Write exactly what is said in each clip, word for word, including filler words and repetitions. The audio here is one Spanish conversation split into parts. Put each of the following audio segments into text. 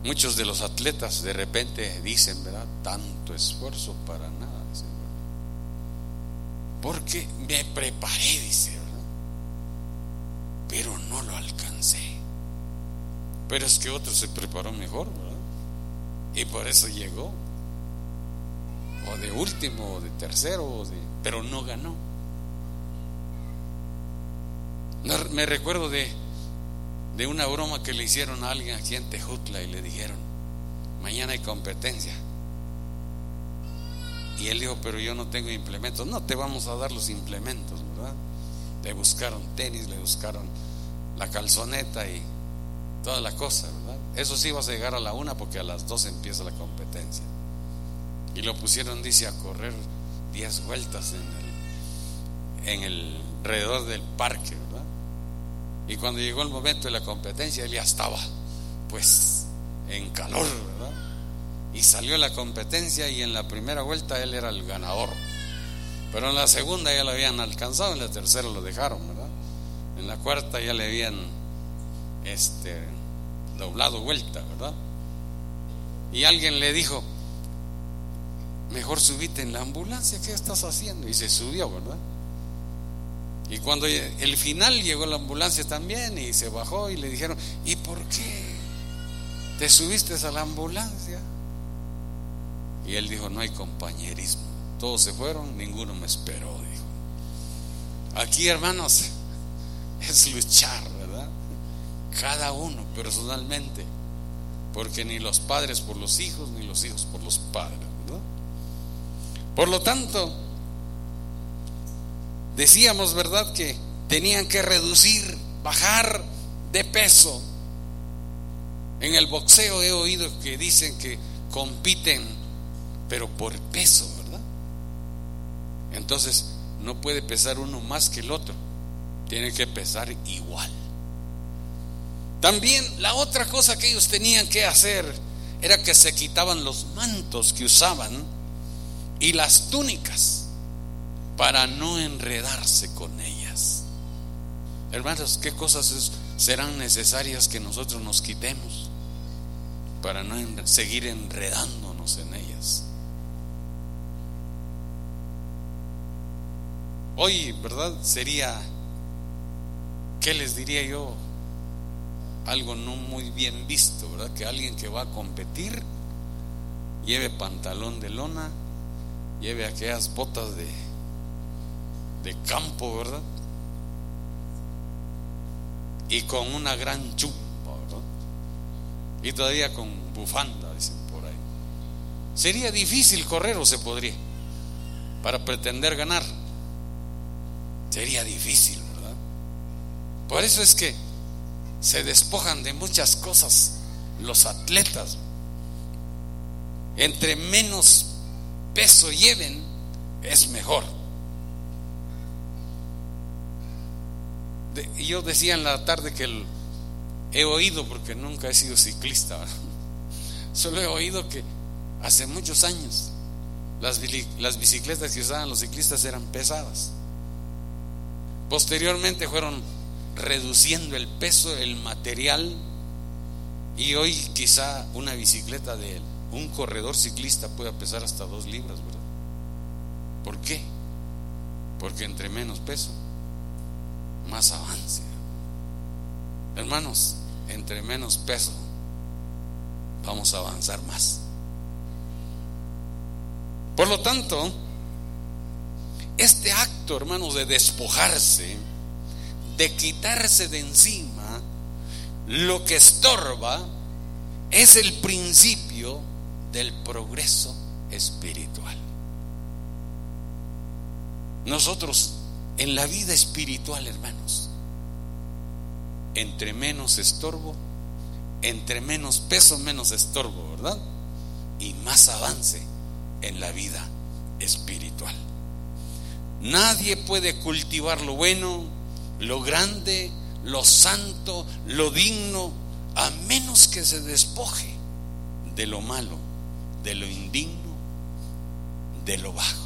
Muchos de los atletas de repente dicen, ¿verdad? Tanto esfuerzo para nada, dice, porque me preparé, dice, ¿verdad? Pero no lo alcancé. Pero es que otro se preparó mejor, ¿verdad? Y por eso llegó, o de último, o de tercero, o de, pero no ganó. Me recuerdo de, de una broma que le hicieron a alguien aquí en Tejutla y le dijeron: mañana hay competencia. Y él dijo: pero yo no tengo implementos. No te vamos a dar los implementos, ¿verdad? Le buscaron tenis, le buscaron la calzoneta y toda la cosa, ¿verdad? Eso sí, vas a llegar a la una porque a las dos empieza la competencia. Y lo pusieron, dice, a correr diez vueltas en el, en el alrededor del parque, ¿verdad? Y cuando llegó el momento de la competencia, él ya estaba pues en calor, ¿verdad? Y salió la competencia y en la primera vuelta él era el ganador, pero en la segunda ya lo habían alcanzado, en la tercera lo dejaron, ¿verdad? En la cuarta ya le habían este doblado vuelta, ¿verdad? Y alguien le dijo: mejor subite en la ambulancia, ¿qué estás haciendo? Y se subió, ¿verdad? Y cuando el final llegó la ambulancia también y se bajó y le dijeron: ¿y por qué te subiste a la ambulancia? Y él dijo: no hay compañerismo, todos se fueron, ninguno me esperó, dijo. Aquí, hermanos, es luchar, ¿verdad? Cada uno personalmente, porque ni los padres por los hijos, ni los hijos por los padres, ¿verdad? Por lo tanto, decíamos, ¿verdad?, que tenían que reducir, bajar de peso. En el boxeo he oído que dicen que compiten, pero por peso, ¿verdad? Entonces no puede pesar uno más que el otro, tiene que pesar igual. También la otra cosa que ellos tenían que hacer era que se quitaban los mantos que usaban y las túnicas para no enredarse con ellas. Hermanos, ¿qué cosas es, serán necesarias que nosotros nos quitemos para no en, seguir enredándonos en ellas? Hoy, ¿verdad?, sería, ¿qué les diría yo? Algo no muy bien visto, ¿verdad? Que alguien que va a competir lleve pantalón de lona, lleve aquellas botas de, de campo, ¿verdad? Y con una gran chumpa, ¿verdad? Y todavía con bufanda, dicen por ahí. Sería difícil correr, o se podría, para pretender ganar. Sería difícil, ¿verdad? Por eso es que se despojan de muchas cosas los atletas. Entre menos peso lleven, es mejor. De, yo decía en la tarde que el, he oído, porque nunca he sido ciclista, ¿verdad? Solo he oído que hace muchos años las, las bicicletas que usaban los ciclistas eran pesadas. Posteriormente fueron reduciendo el peso, el material, y hoy quizá una bicicleta de un corredor ciclista pueda pesar hasta dos libras, ¿verdad? ¿Por qué? Porque entre menos peso, más avance. Hermanos, entre menos peso vamos a avanzar más. Por lo tanto, este acto, hermanos, de despojarse, de quitarse de encima lo que estorba, es el principio del progreso espiritual. Nosotros en la vida espiritual, hermanos, entre menos estorbo, entre menos peso, menos estorbo, ¿verdad? Y más avance en la vida espiritual. Nadie puede cultivar lo bueno, lo grande, lo santo, lo digno, a menos que se despoje de lo malo, de lo indigno, de lo bajo.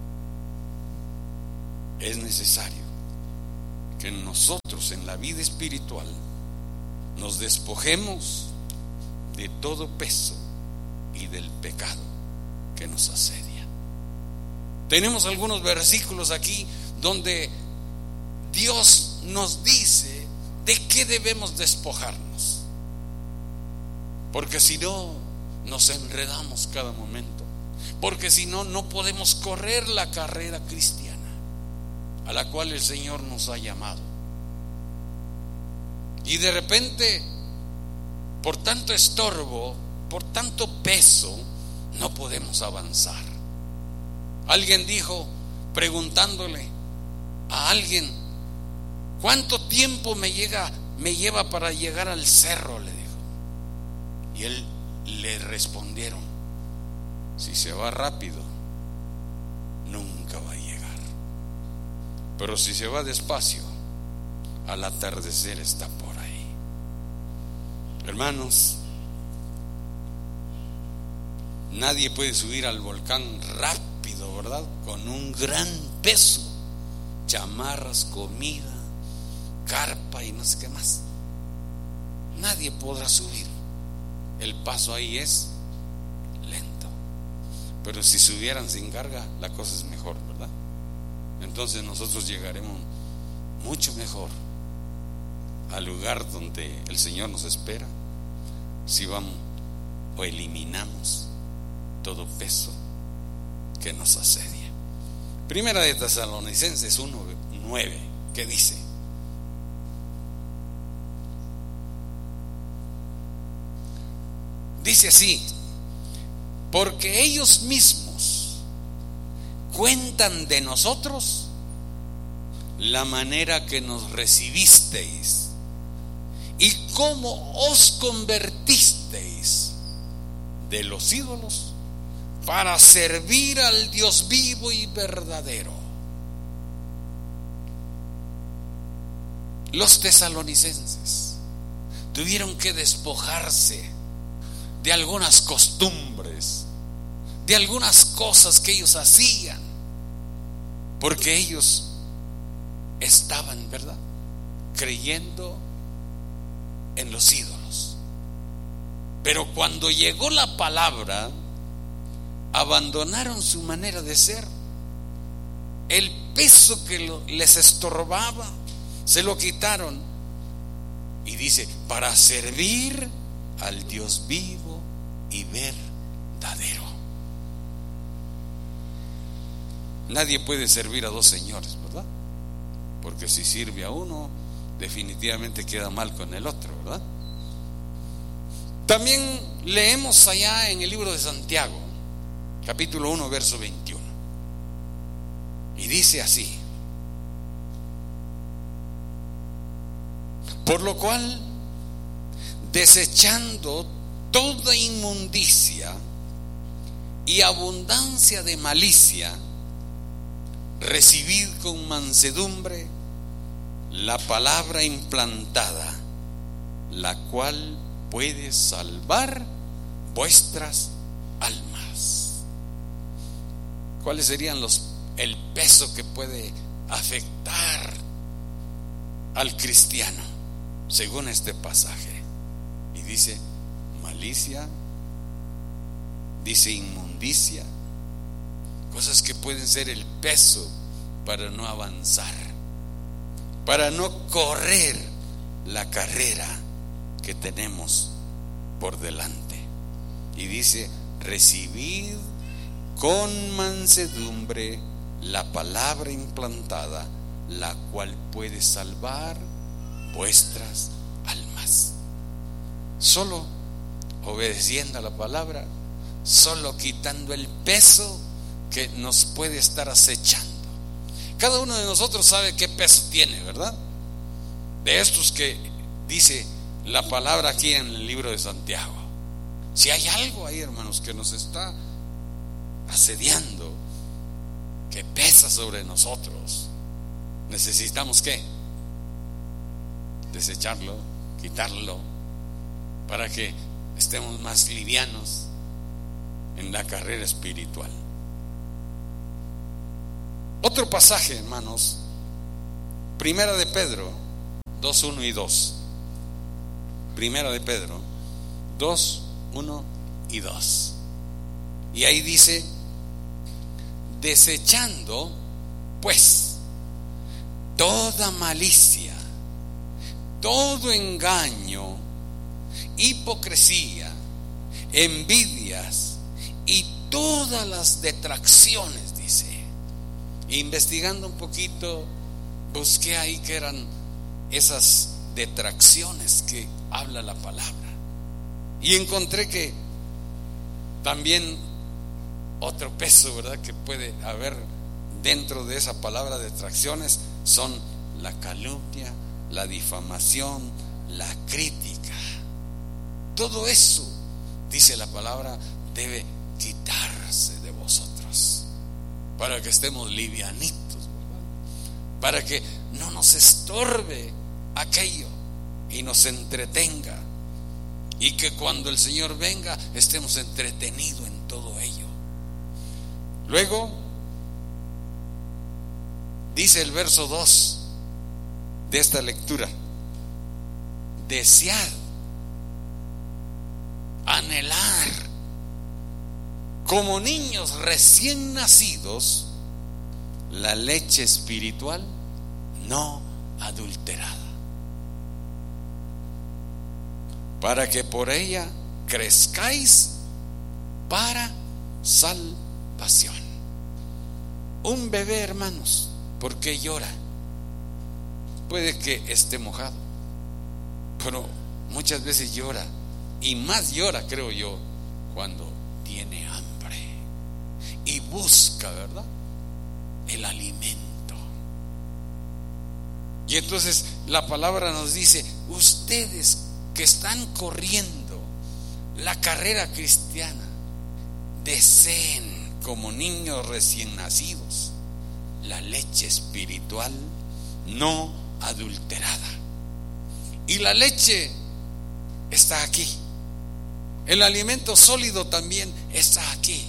Es necesario que nosotros en la vida espiritual nos despojemos de todo peso y del pecado que nos asedia. Tenemos algunos versículos aquí donde Dios nos dice de qué debemos despojarnos, porque si no nos enredamos cada momento, porque si no no podemos correr la carrera cristiana a la cual el Señor nos ha llamado. Y de repente, por tanto estorbo, por tanto peso, no podemos avanzar. Alguien dijo, preguntándole a alguien, ¿cuánto tiempo me llega, me lleva para llegar al cerro?, le dijo. Y él le respondieron, si se va rápido, nunca va a llegar. Pero si se va despacio, al atardecer está por ahí. Hermanos, nadie puede subir al volcán rápido, ¿verdad? Con un gran peso, chamarras, comida, carpa y no sé qué más. Nadie podrá subir. El paso ahí es lento. Pero si subieran sin carga, la cosa es mejor, ¿verdad? Entonces nosotros llegaremos mucho mejor al lugar donde el Señor nos espera si vamos o eliminamos todo peso que nos asedia. Primera de Tesalonicenses uno nueve, que dice: dice así, porque ellos mismos cuentan de nosotros la manera que nos recibisteis y cómo os convertisteis de los ídolos para servir al Dios vivo y verdadero. Los tesalonicenses tuvieron que despojarse de algunas costumbres, de algunas cosas que ellos hacían, porque ellos estaban, ¿verdad?, creyendo en los ídolos. Pero cuando llegó la palabra, abandonaron su manera de ser. El peso que lo, les estorbaba, se lo quitaron. Y dice, para servir al Dios vivo y verdadero. Nadie puede servir a dos señores, ¿verdad? Porque si sirve a uno, definitivamente queda mal con el otro, ¿verdad? También leemos allá en el libro de Santiago, capítulo uno, verso veintiuno, y dice así: por lo cual, desechando toda inmundicia y abundancia de malicia, recibid con mansedumbre la palabra implantada, la cual puede salvar vuestras almas. ¿Cuáles serían los el peso que puede afectar al cristiano según este pasaje? Y dice malicia, dice inmundicia, cosas que pueden ser el peso para no avanzar, para no correr la carrera que tenemos por delante. Y dice, recibid con mansedumbre la palabra implantada, la cual puede salvar vuestras almas. Solo obedeciendo a la palabra, solo quitando el peso que nos puede estar acechando. Cada uno de nosotros sabe qué peso tiene, ¿verdad? De estos que dice la palabra aquí en el libro de Santiago. Si hay algo ahí, hermanos, que nos está asediando, que pesa sobre nosotros, necesitamos ¿qué? Desecharlo, quitarlo, para que estemos más livianos en la carrera espiritual. Otro pasaje, hermanos, Primera de Pedro dos, uno y dos. Primera de Pedro dos, uno y dos. Y ahí dice: desechando pues toda malicia, todo engaño, hipocresía, envidias y todas las detracciones, dice. Investigando un poquito, busqué ahí que eran esas detracciones que habla la palabra, y encontré que también otro peso, ¿verdad?, que puede haber dentro de esa palabra detracciones son la calumnia, la difamación, la crítica. Todo eso, dice la palabra, debe quitarse de vosotros para que estemos livianitos, ¿verdad?, para que no nos estorbe aquello y nos entretenga, y que cuando el Señor venga estemos entretenidos en todo ello. Luego dice el verso dos de esta lectura: desead, anhelar como niños recién nacidos la leche espiritual no adulterada, para que por ella crezcáis para salvación. Un bebé, hermanos, ¿por qué llora? Puede que esté mojado, pero muchas veces llora, y más llora, creo yo, cuando tiene hambre y busca, ¿verdad?, el alimento. Y entonces la palabra nos dice: ustedes que están corriendo la carrera cristiana, deseen como niños recién nacidos la leche espiritual no adulterada. Y la leche está aquí, el alimento sólido también está aquí.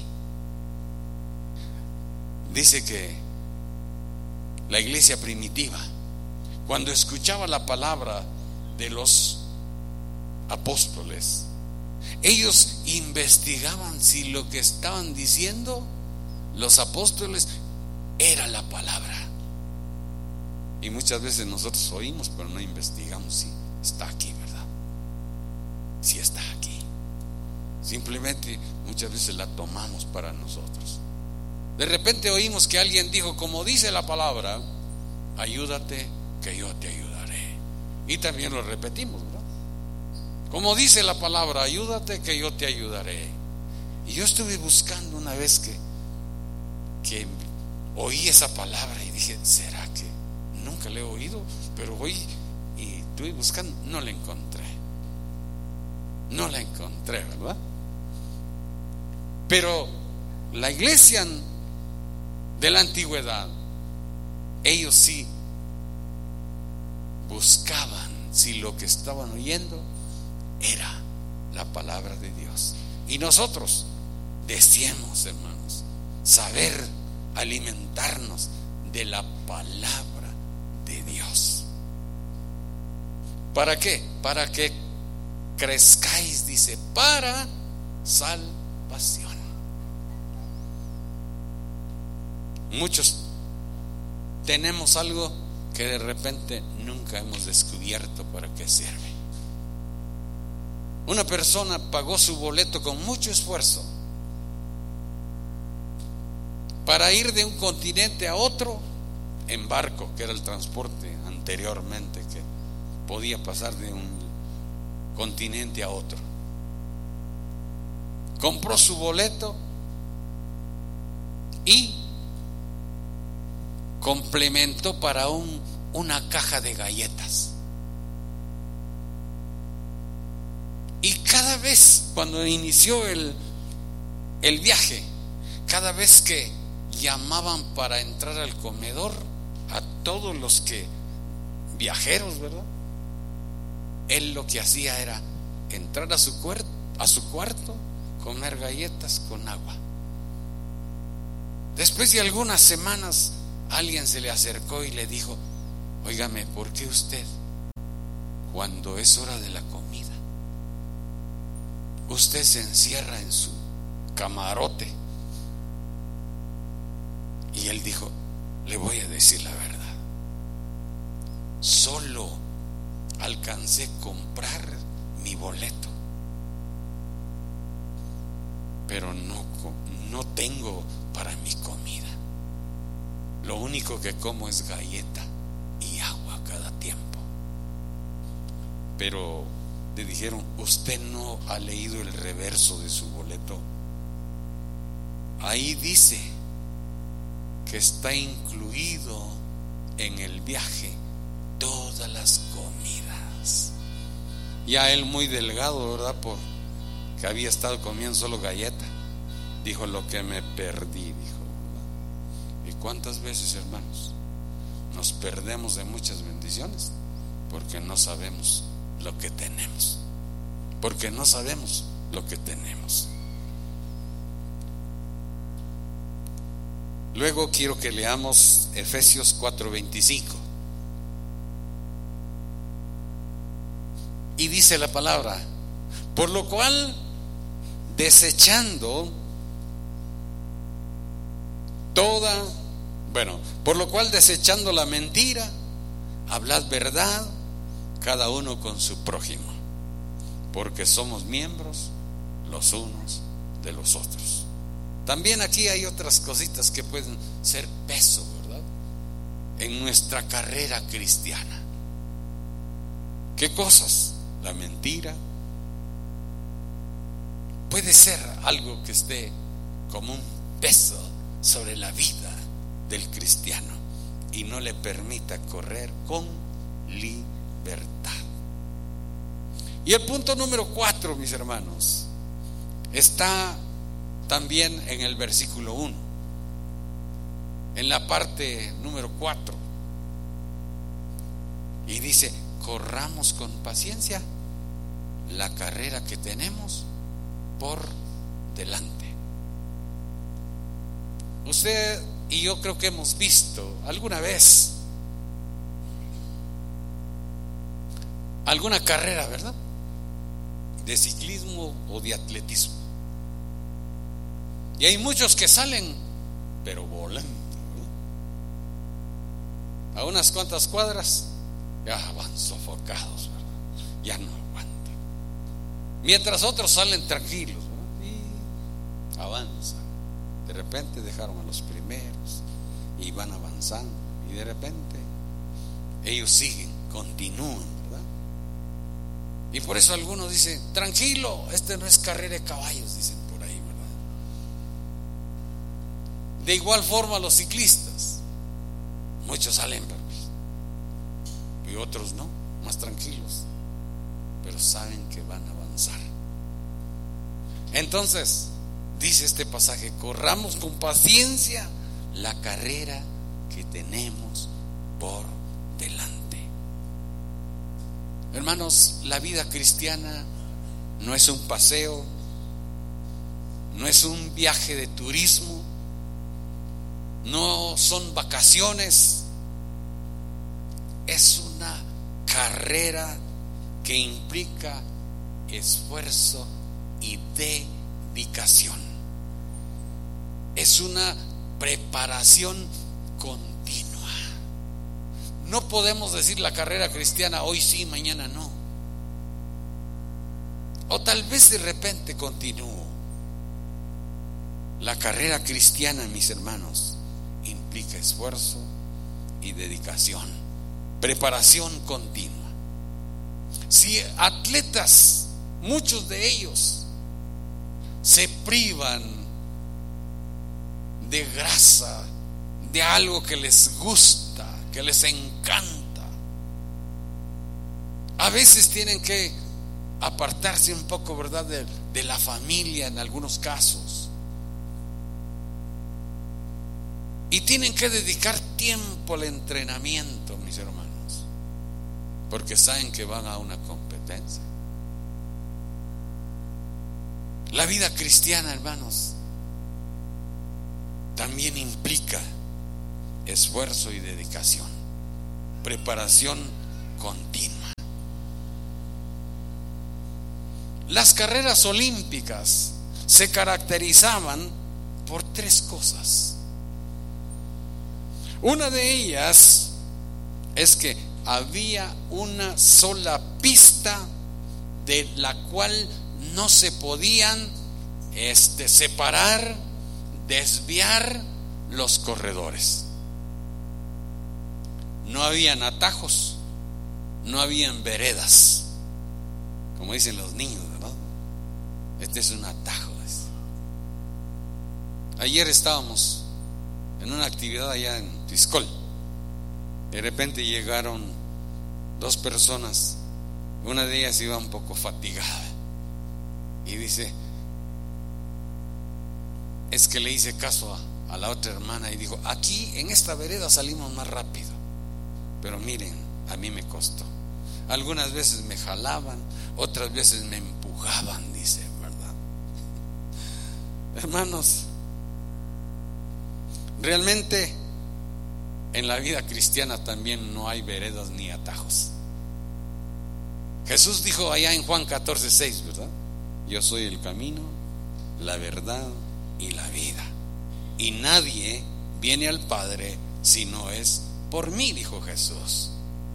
Dice que la iglesia primitiva, cuando escuchaba la palabra de los apóstoles, ellos investigaban si lo que estaban diciendo los apóstoles era la palabra. Y muchas veces nosotros oímos, pero no investigamos si está aquí, ¿verdad? Si está aquí. Simplemente muchas veces la tomamos para nosotros. De repente oímos que alguien dijo, como dice la palabra, ayúdate que yo te ayudaré. Y también lo repetimos, ¿verdad? Como dice la palabra, ayúdate que yo te ayudaré. Y yo estuve buscando una vez que, que oí esa palabra y dije, ¿será que nunca la he oído? Pero voy y estuve buscando, no la encontré. No la encontré, ¿verdad? Pero la iglesia de la antigüedad, ellos sí buscaban si lo que estaban oyendo era la palabra de Dios. Y nosotros deseamos, hermanos, saber alimentarnos de la palabra de Dios. ¿Para qué? Para que crezcáis, dice, para salvación. Muchos tenemos algo que de repente nunca hemos descubierto para qué sirve. Una persona pagó su boleto con mucho esfuerzo para ir de un continente a otro en barco, que era el transporte anteriormente que podía pasar de un continente a otro. Compró su boleto y complementó para un, una caja de galletas. Y cada vez cuando inició el, el viaje, cada vez que llamaban para entrar al comedor a todos los que viajeros, ¿verdad?, él lo que hacía era entrar a su, cuer- a su cuarto, comer galletas con agua. Después de algunas semanas, alguien se le acercó y le dijo, óigame, ¿por qué usted, cuando es hora de la comida, usted se encierra en su camarote. Y él dijo: le voy a decir la verdad, solo alcancé a comprar mi boleto, pero no, no tengo para mi comida. Lo único que como es galleta y agua cada tiempo. Pero le dijeron: usted no ha leído el reverso de su boleto. Ahí dice que está incluido en el viaje todas las comidas. Ya él, muy delgado, ¿verdad?, por que había estado comiendo solo galleta, dijo: lo que me perdí, dijo, ¿verdad? ¿Y cuántas veces, hermanos, nos perdemos de muchas bendiciones porque no sabemos lo que tenemos? Porque no sabemos lo que tenemos. Luego quiero que leamos Efesios cuatro veinticinco. Y dice la palabra: por lo cual, desechando toda, bueno, por lo cual desechando la mentira, hablad verdad cada uno con su prójimo, porque somos miembros los unos de los otros. También aquí hay otras cositas que pueden ser peso, ¿verdad?, en nuestra carrera cristiana. ¿Qué cosas? La mentira puede ser algo que esté como un peso sobre la vida del cristiano y no le permita correr con libertad. Y el punto número cuatro, mis hermanos, está también en el versículo uno, en la parte número cuatro, y dice: corramos con paciencia la carrera que tenemos por delante. Usted y yo creo que hemos visto alguna vez alguna carrera, ¿verdad?, de ciclismo o de atletismo. Y hay muchos que salen, pero volando, ¿verdad?, a unas cuantas cuadras ya van sofocados, ¿verdad?, ya no aguantan. Mientras otros salen tranquilos, ¿verdad?, y avanzan. De repente dejaron a los primeros y van avanzando, y de repente ellos siguen, continúan, ¿verdad? Y por eso algunos dicen: tranquilo, este no es carrera de caballos, dicen por ahí, ¿verdad? De igual forma los ciclistas, muchos salen, ¿verdad?, y otros no, más tranquilos, pero saben que van a avanzar. Entonces dice este pasaje: corramos con paciencia la carrera que tenemos por delante. Hermanos, la vida cristiana no es un paseo, no es un viaje de turismo, no son vacaciones. Es una carrera que implica esfuerzo y dedicación. Es una preparación continua. No podemos decir la carrera cristiana hoy sí, mañana no. O tal vez de repente continúo. La carrera cristiana, mis hermanos, implica esfuerzo y dedicación. Preparación continua. Si atletas, muchos de ellos se privan de grasa, de algo que les gusta, que les encanta, a veces tienen que apartarse un poco, ¿verdad?, de, de la familia en algunos casos, y tienen que dedicar tiempo al entrenamiento, mis hermanos, porque saben que van a una competencia. La vida cristiana, hermanos, también implica esfuerzo y dedicación, preparación continua. Las carreras olímpicas se caracterizaban por tres cosas. Una de ellas es que había una sola pista de la cual no se podían este, separar, desviar los corredores. No habían atajos, no habían veredas, como dicen los niños, ¿verdad? Este es un atajo. Ayer estábamos en una actividad allá en Tiscol. De repente llegaron dos personas. Una de ellas iba un poco fatigada y dice: es que le hice caso a, a la otra hermana y dijo: aquí en esta vereda salimos más rápido, pero miren, a mí me costó. Algunas veces me jalaban, otras veces me empujaban, dice, ¿verdad? Hermanos, realmente en la vida cristiana también no hay veredas ni atajos. Jesús dijo allá en Juan catorce seis, ¿verdad? Yo soy el camino, la verdad y la vida, y nadie viene al Padre si no es por mí, dijo Jesús.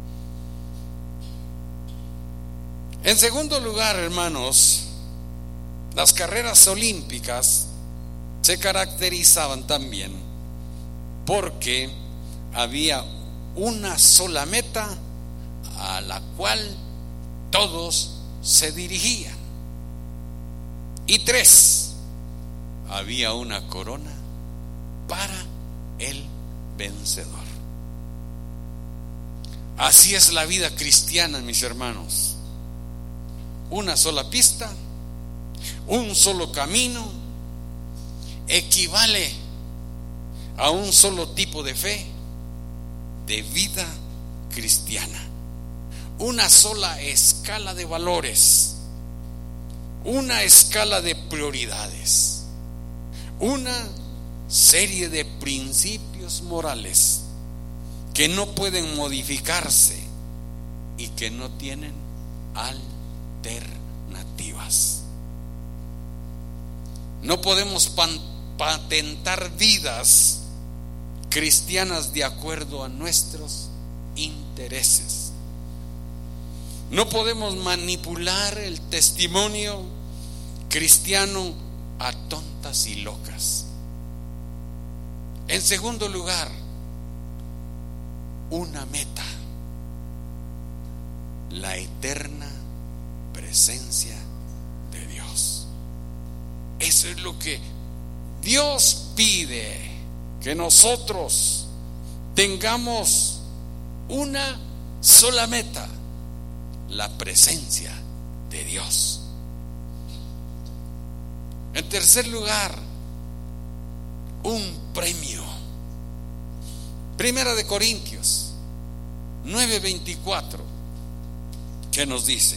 En segundo lugar, hermanos, las carreras olímpicas se caracterizaban también porque había una sola meta a la cual todos se dirigían. Y tres, había una corona para el vencedor. Así es la vida cristiana, mis hermanos. Una sola pista, un solo camino, equivale a un solo tipo de fe, de vida cristiana. Una sola escala de valores, una escala de prioridades, una serie de principios morales que no pueden modificarse y que no tienen alternativas. No podemos pan- patentar vidas cristianas de acuerdo a nuestros intereses. No podemos manipular el testimonio cristiano a tontas y locas. En segundo lugar, una meta: la eterna presencia de Dios. Eso es lo que Dios pide, que nosotros tengamos una sola meta: la presencia de Dios. En tercer lugar, un premio. Primera de Corintios nueve veinticuatro, ¿qué nos dice?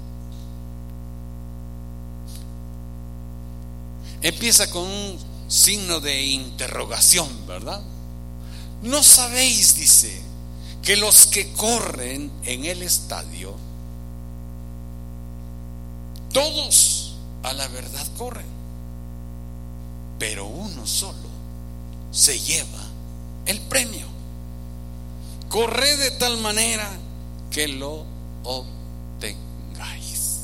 Empieza con un signo de interrogación, ¿verdad? ¿No sabéis, dice, que los que corren en el estadio, todos a la verdad corren, pero uno solo se lleva el premio? Corred de tal manera que lo obtengáis.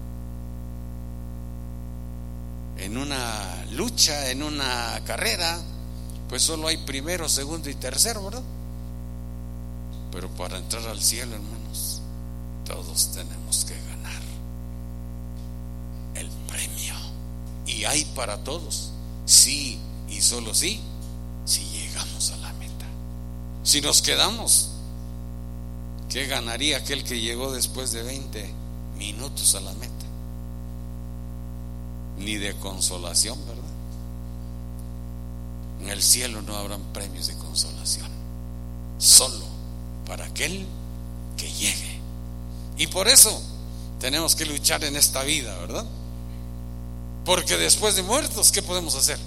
En una lucha, en una carrera, pues solo hay primero, segundo y tercero, ¿verdad? Pero para entrar al cielo, hermanos, todos tenemos que ganar el premio. Y hay para todos, sí y solo sí, si llegamos a la meta. Si nos quedamos, ¿qué ganaría aquel que llegó después de veinte minutos a la meta? Ni de consolación, ¿verdad? En el cielo no habrán premios de consolación, solo para aquel que llegue. Y por eso tenemos que luchar en esta vida, ¿verdad? Porque después de muertos, ¿qué podemos hacer?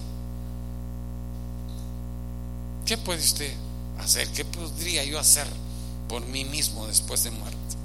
¿Qué puede usted hacer? ¿Qué podría yo hacer por mí mismo después de muerto?